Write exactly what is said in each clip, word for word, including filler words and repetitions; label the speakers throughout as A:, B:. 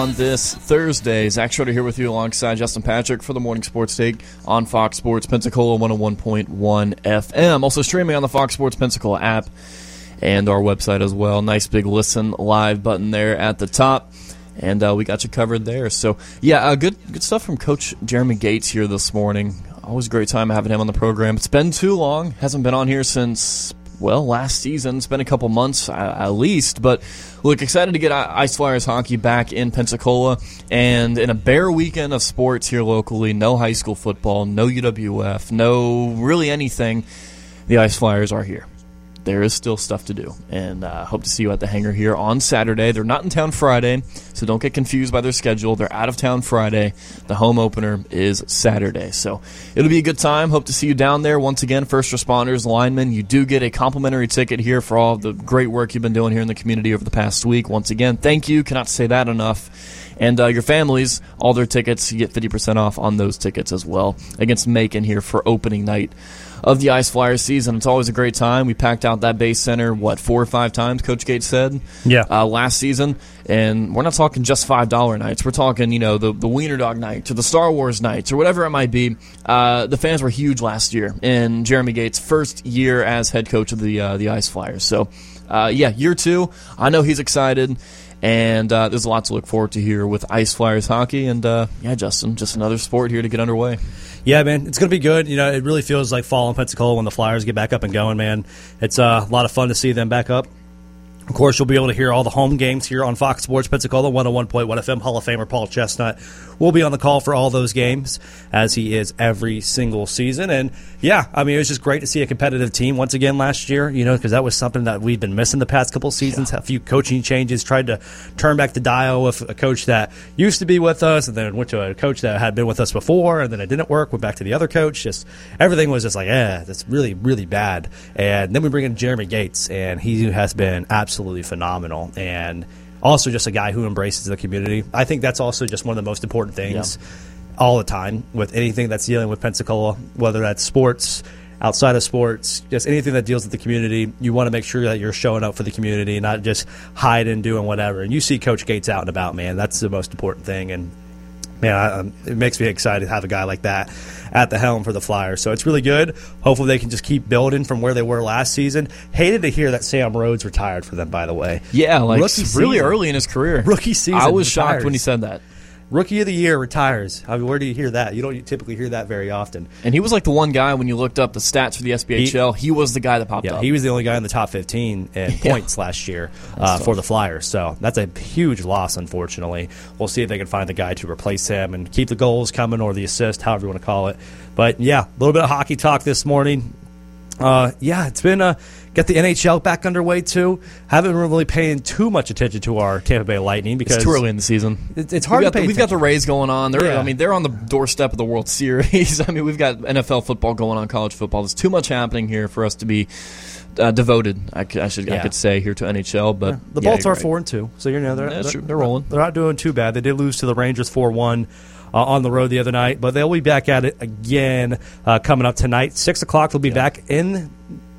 A: on this Thursday. Zach Schroeder here with you alongside Justin Patrick for the Morning Sports Take on Fox Sports Pensacola one oh one point one F M. Also streaming on the Fox Sports Pensacola app and our website as well. Nice big listen live button there at the top. And uh, we got you covered there. So, yeah, uh, good good stuff from Coach Jeremy Gates here this morning. Always a great time having him on the program. It's been too long. Hasn't been on here since, well, last season. It's been a couple months uh, at least. But, look, excited to get Ice Flyers hockey back in Pensacola. And in a bare weekend of sports here locally, no high school football, no U W F, no really anything, the Ice Flyers are here. There is still stuff to do, and I uh, hope to see you at the hangar here on Saturday. They're not in town Friday, so don't get confused by their schedule. They're out of town Friday. The home opener is Saturday, so it'll be a good time. Hope to see you down there. Once again, first responders, linemen, you do get a complimentary ticket here for all the great work you've been doing here in the community over the past week. Once again, thank you. Cannot say that enough. And uh, your families, all their tickets, you get fifty percent off on those tickets as well against Macon here for opening night of the Ice Flyers season. It's always a great time. We packed out that base center, what, four or five times, Coach Gates said?
B: Yeah.
A: Uh, last season. And we're not talking just five dollar nights. We're talking, you know, the, the Wiener Dog nights or the Star Wars nights or whatever it might be. Uh, the fans were huge last year in Jeremy Gates' first year as head coach of the, uh, the Ice Flyers. So, uh, yeah, year two, I know he's excited. And uh, there's a lot to look forward to here with Ice Flyers hockey. And, uh, yeah, Justin, just another sport here to get underway.
B: Yeah, man, it's going to be good. You know, it really feels like fall in Pensacola when the Flyers get back up and going, man. It's uh, a lot of fun to see them back up. Of course, you'll be able to hear all the home games here on Fox Sports Pensacola, one oh one point one F M. Hall of Famer Paul Chestnut will be on the call for all those games, as he is every single season. And, yeah, I mean, it was just great to see a competitive team once again last year, you know, because that was something that we've been missing the past couple seasons. Yeah. A few coaching changes, tried to turn back the dial with a coach that used to be with us, and then went to a coach that had been with us before, and then it didn't work, went back to the other coach. Just everything was just like, eh, that's really, really bad. And then we bring in Jeremy Gates, and he has been absolutely phenomenal. And also just a guy who embraces the community. I think that's also just one of the most important things yeah. all the time with anything that's dealing with Pensacola, whether that's sports, outside of sports, just anything that deals with the community. You want to make sure that you're showing up for the community and not just hiding, doing whatever. And you see Coach Gates out and about, man. That's the most important thing. And, man, I, um, it makes me excited to have a guy like that at the helm for the Flyers. So it's really good. Hopefully they can just keep building from where they were last season. Hated to hear that Sam Rhodes retired for them, by the way.
A: Yeah, like
B: Rookie
A: really
B: season.
A: early in his career.
B: Rookie season.
A: I was
B: retires.
A: shocked when he said that.
B: Rookie of the year retires. I mean, where do you hear that? You don't typically hear that very often.
A: And he was like the one guy, when you looked up the stats for the S B H L, he, he was the guy that popped
B: yeah,
A: up.
B: He was the only guy in the top fifteen in yeah. points last year uh, for the Flyers. So that's a huge loss, unfortunately. We'll see if they can find the guy to replace him and keep the goals coming or the assist, however you want to call it. But, yeah, a little bit of hockey talk this morning. Uh, yeah, it's been uh, got the N H L back underway too. Haven't been really paying too much attention to our Tampa Bay Lightning because
A: it's too early in the season.
B: It, it's hard
A: we've
B: to
A: got
B: pay.
A: The, we've got the Rays going on. They're,
B: yeah.
A: I mean, they're on the doorstep of the World Series. I mean, we've got N F L football going on, college football. There's too much happening here for us to be uh, devoted. I, I should, yeah. I could say here to N H L, but
B: yeah. the
A: yeah,
B: Bolts are
A: right.
B: four and two, so you know they're
A: yeah,
B: they're,
A: true. they're rolling.
B: They're not doing too bad. They did lose to the Rangers four one. Uh, on the road the other night, but they'll be back at it again uh, coming up tonight. Six o'clock, they'll be yeah. back in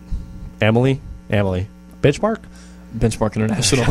B: Emily, Emily, Benchmark?
A: Benchmark International.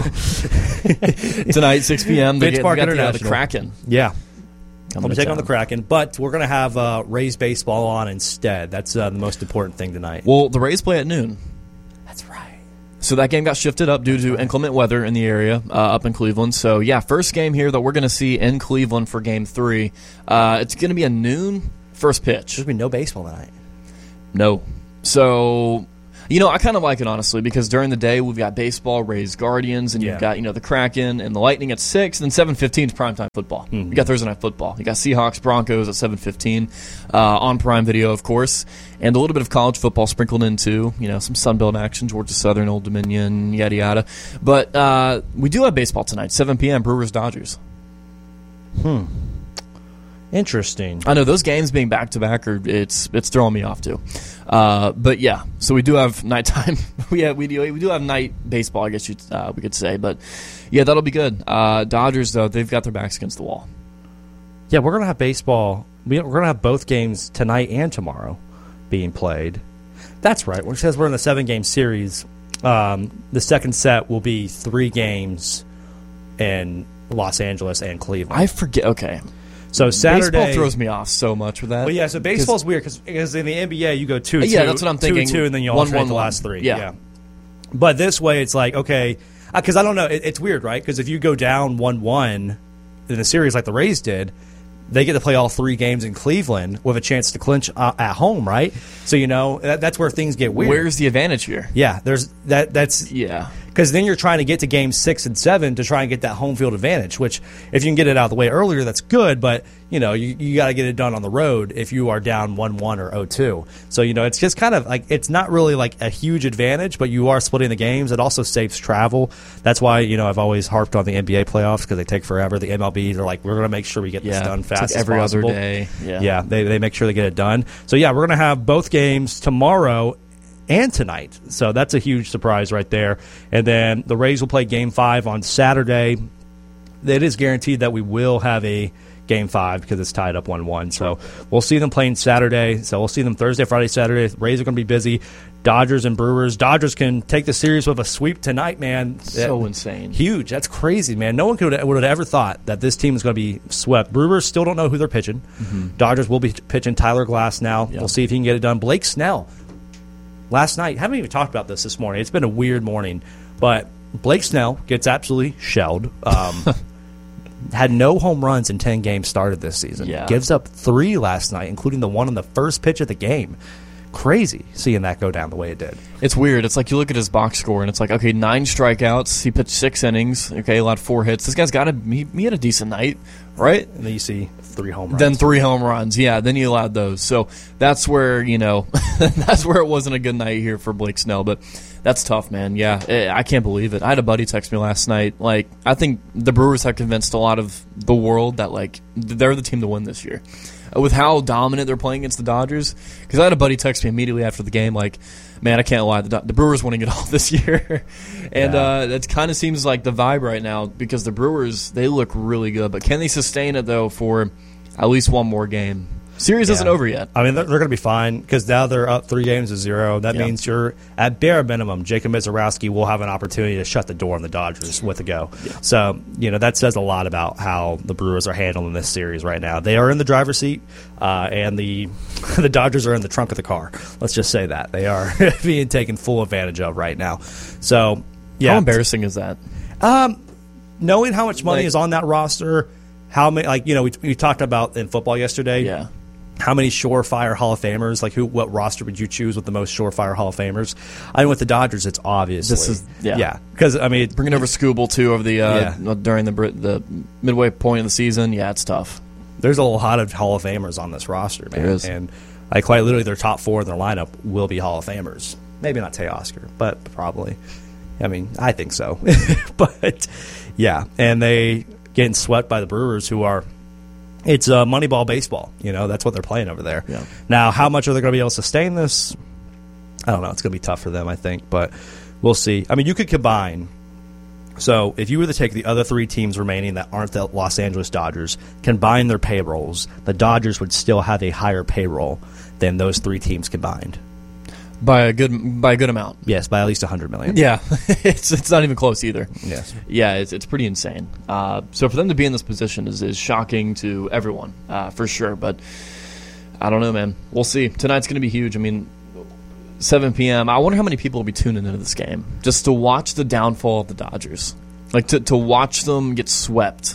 A: Tonight, six p.m. They
B: Benchmark
A: get,
B: International.
A: The, uh, the Kraken.
B: Yeah.
A: Coming
B: I'll be
A: to
B: taking
A: town.
B: on the Kraken, but we're going to have uh, Rays baseball on instead. That's uh, the most important thing tonight.
A: Well, the Rays play at noon.
B: That's right.
A: So that game got shifted up due to inclement weather in the area uh, up in Cleveland. So, yeah, first game here that we're going to see in Cleveland for game three. Uh, it's going to be a noon first pitch.
B: There's going to be no baseball tonight.
A: No. So, you know, I kind of like it, honestly, because during the day we've got baseball, Rays, Guardians, and
B: yeah.
A: you've got, you know, the Kraken and the Lightning at six, and then seven fifteen is primetime football. Mm-hmm. You got Thursday Night Football. You got Seahawks, Broncos at seven fifteen uh, on Prime Video, of course, and a little bit of college football sprinkled in, too. You know, some Sunbelt action, Georgia Southern, Old Dominion, yada, yada. But uh, we do have baseball tonight, seven p.m., Brewers, Dodgers.
B: Hmm. Interesting.
A: I know those games being back to back are it's it's throwing me off too, uh, but yeah. So we do have nighttime. we have we do we do have night baseball. I guess you uh, we could say, but yeah, that'll be good. Uh, Dodgers though, they've got their backs against the wall.
B: Yeah, we're gonna have baseball. We're gonna have both games tonight and tomorrow being played. That's right. Because we're in the seven game series, um, the second set will be three games. in Los Angeles and Cleveland.
A: I forget. Okay.
B: So Saturday
A: baseball throws me off so much with that.
B: Well, yeah. So baseball's weird because in the N B A you go two,
A: yeah,
B: two,
A: that's what I'm thinking.
B: two, two, and then you
A: One,
B: alternate
A: one,
B: the
A: one.
B: last three.
A: Yeah.
B: yeah. But this way, it's like okay, because I don't know. It, it's weird, right? Because if you go down one one in a series like the Rays did, they get to play all three games in Cleveland with a chance to clinch uh, at home, right? So you know that, that's where things get weird.
A: Where's the advantage here?
B: Yeah, there's that. That's
A: Yeah.
B: because then you're trying to get to games six and seven to try and get that home field advantage. Which, if you can get it out of the way earlier, that's good. But you know, you, you got to get it done on the road if you are down one one or oh two. So you know, it's just kind of like it's not really like a huge advantage, but you are splitting the games. It also saves travel. That's why you know I've always harped on the N B A playoffs because they take forever. The M L B, they're like, we're going to make sure we get
A: Yeah.
B: this done fast
A: It's like
B: as
A: every
B: possible.
A: other day. Yeah.
B: Yeah, they they make sure they get it done. So yeah, we're going to have both games tomorrow and tonight. So that's a huge surprise right there. And then the Rays will play Game five on Saturday. It is guaranteed that we will have a Game five because it's tied up one one. So we'll see them playing Saturday. So we'll see them Thursday, Friday, Saturday. The Rays are going to be busy. Dodgers and Brewers. Dodgers can take the series with a sweep tonight, man.
A: So
B: That-
A: insane.
B: Huge. That's crazy, man. No one could would have ever thought that this team is going to be swept. Brewers still don't know who they're pitching. Dodgers will be pitching Tyler Glass now.
A: Yeah.
B: We'll see if he can get it done. Blake Snell. Last night, haven't even talked about this this morning. It's been a weird morning, but Blake Snell gets absolutely shelled. Um, had no home runs in ten games started this season.
A: Yeah.
B: Gives up three last night, including the one on the first pitch of the game. Crazy seeing that go down the way it did.
A: It's weird. It's like you look at his box score and it's like, okay, nine strikeouts. He pitched six innings. Okay, allowed four hits. This guy's got a he, he had a decent night, right?
B: And then you see three home runs.
A: Then three home runs. Yeah, then he allowed those. So that's where, you know, that's where it wasn't a good night here for Blake Snell. But that's tough, man. Yeah, eh, I can't believe it. I had a buddy text me last night. Like, I think the Brewers have convinced a lot of the world that, like, they're the team to win this year. With how dominant they're playing against the Dodgers. Because I had a buddy text me immediately after the game, like, man, I can't lie, the, Do- the Brewers winning it all this year. and
B: Yeah.
A: uh, that kind of seems like the vibe right now because the Brewers, they look really good. But can they sustain it, though, for at least one more game? Series
B: Yeah.
A: isn't over yet.
B: I mean, they're, they're going to be fine because now they're up three games to zero. That
A: Yeah.
B: means you're, at bare minimum, Jacob Mizorowski will have an opportunity to shut the door on the Dodgers with a go.
A: Yeah.
B: So, you know, that says a lot about how the Brewers are handling this series right now. They are in the driver's seat, uh, and the the Dodgers are in the trunk of the car. Let's just say that. They are being taken full advantage of right now. So, yeah.
A: How embarrassing is that?
B: Knowing how much money
A: Like-
B: is on that roster, how many, like, you know, we, we talked about in football yesterday.
A: Yeah.
B: How many surefire Hall of Famers? Like, who? What roster would you choose with the most surefire Hall of Famers? I mean, with the Dodgers, it's obviously
A: This is- yeah.
B: yeah. Because I mean,
A: Bringing over Scooble, too, over the uh,
B: Yeah.
A: during the Brit- the midway point of the season. Yeah, it's tough.
B: there's a lot of Hall of Famers on this roster, man.
A: There is.
B: And like quite literally, their top four in their lineup will be Hall of Famers. Maybe not Teoscar, but probably. I mean, I think so. But yeah, and they getting swept by the Brewers, who are. It's uh, Moneyball baseball. You know, that's what they're playing over there.
A: Yeah.
B: Now, how much are they going to be able to sustain this? I don't know. It's going to be tough for them, I think, but we'll see. I mean, you could combine. So, if you were to take the other three teams remaining that aren't the Los Angeles Dodgers, combine their payrolls, the Dodgers would still have a higher payroll than those three teams combined.
A: By a good by a good amount.
B: Yes, by at least one hundred million
A: Yeah, it's it's not even close either.
B: Yes.
A: Yeah, it's it's pretty insane. Uh, so for them to be in this position is, is shocking to everyone, uh, for sure. But I don't know, man. We'll see. Tonight's going to be huge. I mean, seven p.m. I wonder how many people will be tuning into this game just to watch the downfall of the Dodgers, like to to watch them get swept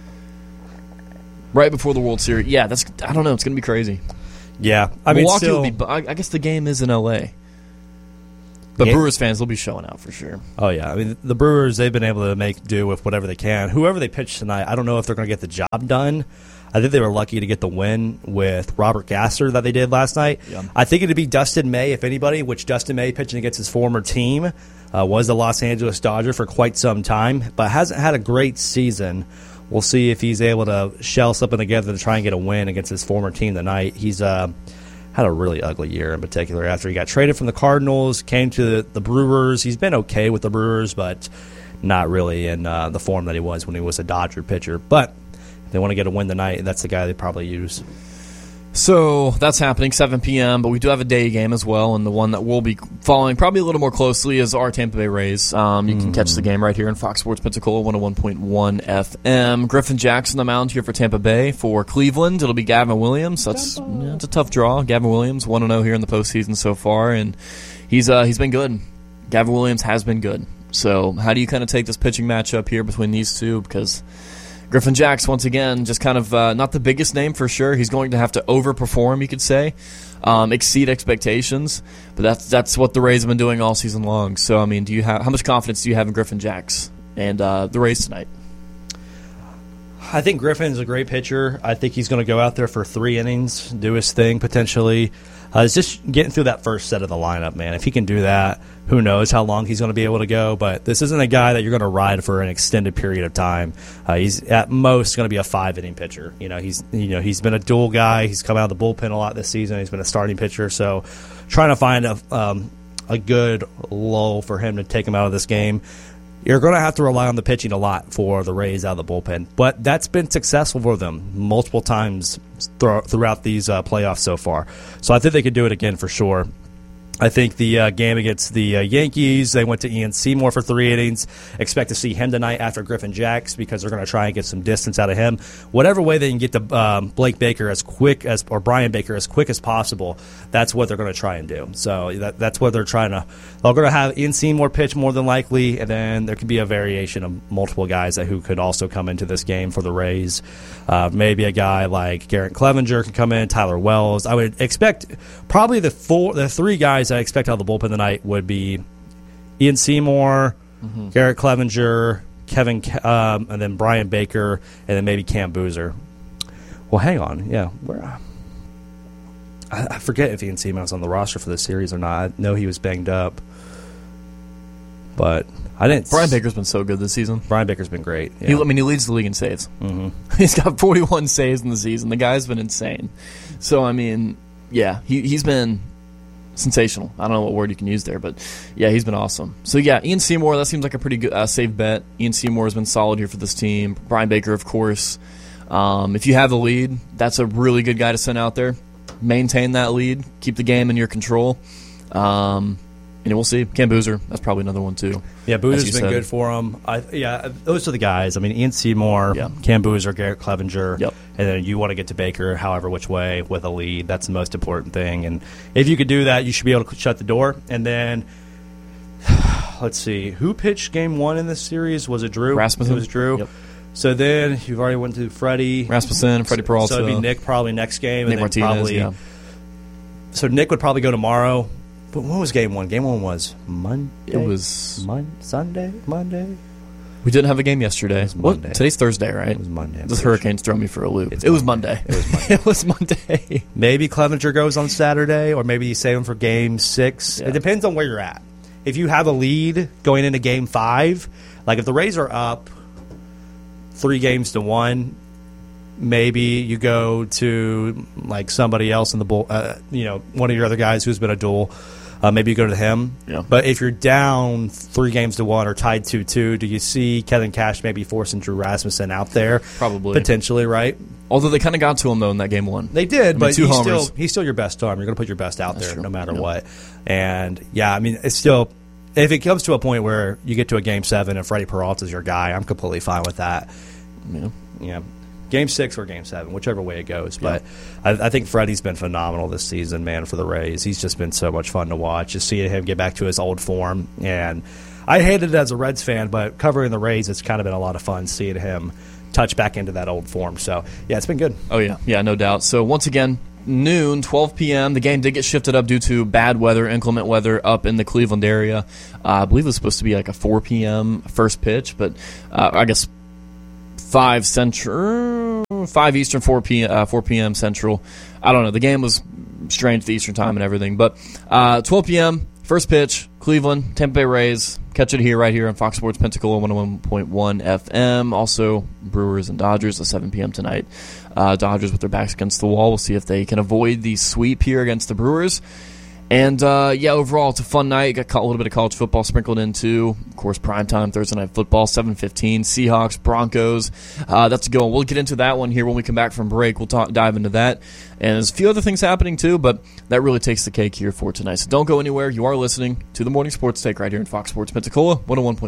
A: right before the World Series. Yeah, that's I don't know. It's going to be crazy.
B: Yeah. I mean,
A: Milwaukee
B: still,
A: will be. I I guess the game is in L A. But
B: Yeah.
A: Brewers fans will be showing out for sure.
B: Oh, yeah. I mean, the Brewers, they've been able to make do with whatever they can. Whoever they pitch tonight, I don't know if they're going to get the job done. I think they were lucky to get the win with Robert Gasser that they did last night.
A: Yeah.
B: I think it'd be Dustin May, if anybody, which Dustin May, pitching against his former team, uh, was the Los Angeles Dodger for quite some time, but hasn't had a great season. We'll see if he's able to shell something together to try and get a win against his former team tonight. He's uh, had a really ugly year in particular after he got traded from the Cardinals, came to the, the Brewers. He's been okay with the Brewers, but not really in uh, the form that he was when he was a Dodger pitcher. But if they want to get a win tonight, that's the guy they probably use.
A: So that's happening, seven p.m., but we do have a day game as well, and the one that we'll be following probably a little more closely is our Tampa Bay Rays. Um, you mm. can catch the game right here on Fox Sports Pensacola, one oh one point one F M. Griffin Jackson the mound here for Tampa Bay. For Cleveland, it'll be Gavin Williams. That's yeah, it's a tough draw. Gavin Williams, one and oh here in the postseason so far, and he's uh, he's been good. Gavin Williams has been good. So how do you kind of take this pitching matchup here between these two? Because Griffin Jacks, once again, just kind of uh, not the biggest name for sure. He's going to have to overperform, you could say, um, exceed expectations. But that's that's what the Rays have been doing all season long. So, I mean, do you have how much confidence do you have in Griffin Jacks and uh, the Rays tonight?
B: I think Griffin's a great pitcher. I think he's going to go out there for three innings, do his thing potentially. Uh, it's just getting through that first set of the lineup, man. If he can do that, who knows how long he's going to be able to go. But this isn't a guy that you're going to ride for an extended period of time. Uh, he's at most going to be a five-inning pitcher. You know, he's you know he's been a dual guy. He's come out of the bullpen a lot this season. He's been a starting pitcher. So trying to find a um, a good lull for him to take him out of this game. You're going to have to rely on the pitching a lot for the Rays out of the bullpen. But that's been successful for them multiple times th- throughout these uh, playoffs so far. So I think they could do it again for sure. I think the uh, game against the uh, Yankees, they went to Ian Seymour for three innings. Expect to see him tonight after Griffin Jacks because they're going to try and get some distance out of him. Whatever way they can get to um, Blake Baker as quick as or Brian Baker as quick as possible, that's what they're going to try and do. So that, that's what they're trying to. They're going to have Ian Seymour pitch more than likely, and then there could be a variation of multiple guys that who could also come into this game for the Rays. Uh, maybe a guy like Garrett Clevenger can come in, Tyler Wells. I would expect probably the four, the three guys I expect out of the bullpen tonight would be Ian Seymour, mm-hmm. Garrett Clevenger, Kevin, um, and then Brian Baker, and then maybe Cam Boozer. Well, hang on. Yeah. Where, I, I forget if Ian Seymour was on the roster for this series or not. I know he was banged up. But I didn't.
A: Brian Baker's been so good this season.
B: Brian Baker's been great. Yeah.
A: He, I mean, he leads the league in saves.
B: Mm-hmm.
A: He's got forty-one saves in the season. The guy's been insane. So, I mean, yeah, he, he's been sensational. I don't know what word you can use there, but yeah, he's been awesome. So yeah, Ian Seymour, that seems like a pretty good uh, safe bet. Ian Seymour has been solid here for this team. Brian Baker, of course. Um, if you have the lead, that's a really good guy to send out there. Maintain that lead. Keep the game in your control. Um, and we'll see. Cam Boozer, that's probably another one too.
B: Yeah, Boozer's been said. good for him. I, yeah, those are the guys. I mean, Ian Seymour, yeah. Cam Boozer, Garrett Clevenger,
A: yep.
B: and then you want to get to Baker however which way with a lead. That's the most important thing. And if you could do that, you should be able to shut the door. And then, let's see, who pitched game one in this series? Was it Drew?
A: Rasmussen.
B: It was Drew.
A: Yep.
B: So then you've already went to Freddie.
A: Rasmussen, Freddie Peralta.
B: So it'd be Nick probably next game.
A: Nick
B: and then
A: Martinez,
B: probably,
A: yeah.
B: So Nick would probably go tomorrow. But when was game one? Game one was Monday.
A: It was
B: Mon- Sunday, Monday.
A: We didn't have a game yesterday.
B: It was Monday.
A: What? Today's Thursday, right?
B: It was Monday.
A: This hurricane's thrown me for a loop.
B: It's
A: it was
B: Monday.
A: Monday.
B: It was Monday.
A: It was Monday.
B: Maybe Clevenger goes on Saturday, or maybe you save him for game six.
A: Yeah.
B: It depends on where you're at. If you have a lead going into game five, like if the Rays are up three games to one, maybe you go to like somebody else in the bull, uh, you know, one of your other guys who's been a duel. Uh, maybe you go to him.
A: Yeah.
B: But if you're down three games to one or tied two two, do you see Kevin Cash maybe forcing Drew Rasmussen out there?
A: Probably.
B: Potentially, right?
A: Although they kind of got to him, though, in that game one.
B: They did, I mean, but
A: two
B: he's
A: homers.
B: still, he's still your best arm. You're going to put your best out
A: That's
B: there
A: true.
B: no matter
A: yeah.
B: what. And, yeah, I mean, it's still – if it comes to a point where you get to a game seven and Freddie Peralta's your guy, I'm completely fine with that.
A: Yeah.
B: Yeah. Game six or game seven, whichever way it goes. But
A: yeah.
B: I, I think Freddie's been phenomenal this season, man, for the Rays. He's just been so much fun to watch, just seeing him get back to his old form. And I hated it as a Reds fan, but covering the Rays, it's kind of been a lot of fun seeing him touch back into that old form. So, yeah, it's been good.
A: Oh, yeah. Yeah, no doubt. So, once again, noon, twelve p.m. The game did get shifted up due to bad weather, inclement weather up in the Cleveland area. Uh, I believe it was supposed to be like a four p.m. first pitch, but uh, I guess five Central, five Eastern, four p.m. Uh, four p.m. Central. I don't know. The game was strange, the Eastern time and everything. But uh, twelve p.m., first pitch, Cleveland, Tampa Bay Rays. Catch it here, right here on Fox Sports Pensacola, one oh one point one F M. Also, Brewers and Dodgers at seven p.m. tonight. Uh, Dodgers with their backs against the wall. We'll see if they can avoid the sweep here against the Brewers. And, uh, yeah, overall, it's a fun night. Got a little bit of college football sprinkled in, too. Of course, primetime Thursday Night Football, seven fifteen, Seahawks, Broncos. Uh, that's a good one. We'll get into that one here when we come back from break. We'll talk, dive into that. And there's a few other things happening, too, but that really takes the cake here for tonight. So don't go anywhere. You are listening to the Morning Sports Take right here in Fox Sports Pensacola, one oh one point one.